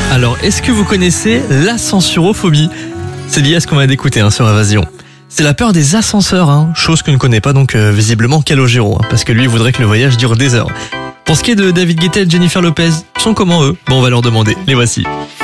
Alors, est-ce que vous connaissez l'ascensurophobie? C'est lié à ce qu'on vient d'écouter sur Évasion. C'est la peur des ascenseurs, chose que ne connaît pas donc visiblement Calogero, parce que lui voudrait que le voyage dure des heures. Pour ce qui est de David Guetta et Jennifer Lopez, ils sont comment eux? Bon, on va leur demander, les voici.